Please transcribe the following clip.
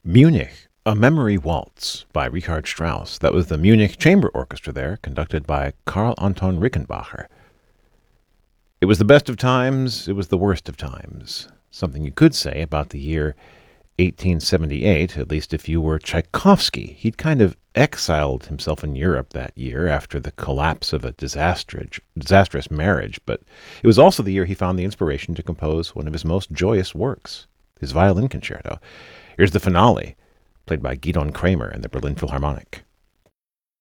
Munich, A Memory Waltz by Richard Strauss. That was the Munich Chamber Orchestra there, conducted by Karl Anton Rickenbacher. It was the best of times, it was the worst of times. Something you could say about the year 1878, at least if you were Tchaikovsky. He'd kind of exiled himself in Europe that year after the collapse of a disastrous marriage, but it was also the year he found the inspiration to compose one of his most joyous works, his violin concerto. Here's the finale, played by Gidon Kremer and the Berlin Philharmonic.